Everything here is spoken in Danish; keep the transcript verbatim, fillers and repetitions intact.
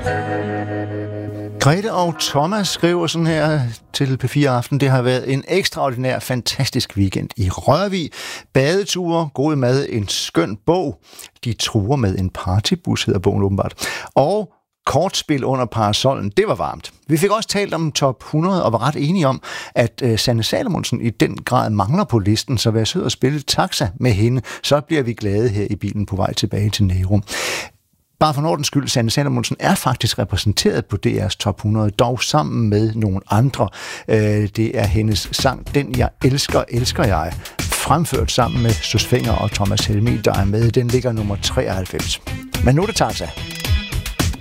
Grete og Thomas skriver sådan her til P fire Aften. Det har været en ekstraordinær, fantastisk weekend i Rørvig. Badeture, god mad, en skøn bog. De truer med en partybus, hedder bogen åbenbart. Og kortspil under parasollen, det var varmt. Vi fik også talt om top hundrede og var ret enige om, at uh, Sanne Salomonsen i den grad mangler på listen, så vær sød og spille taxa med hende, så bliver vi glade her i bilen på vej tilbage til Nærum. Bare for Nordens skyld, Sanne Salomonsen er faktisk repræsenteret på D R's top hundrede, dog sammen med nogle andre. Det er hendes sang Den jeg elsker, elsker jeg, fremført sammen med Sus Fenger og Thomas Helmig, der er med. Den ligger nummer treoghalvfems. Men nu er det taxa.